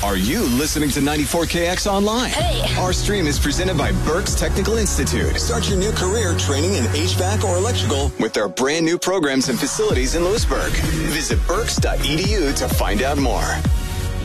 Are you listening to 94KX online? Hey. Our stream is presented by Berks Technical Institute. Start your new career training in HVAC or electrical with their brand new programs and facilities in Lewisburg. Visit berks.edu to find out more.